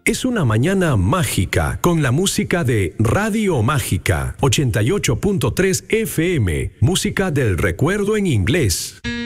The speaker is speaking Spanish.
es una mañana mágica con la música de Radio Mágica 88.3 FM, música del recuerdo en inglés.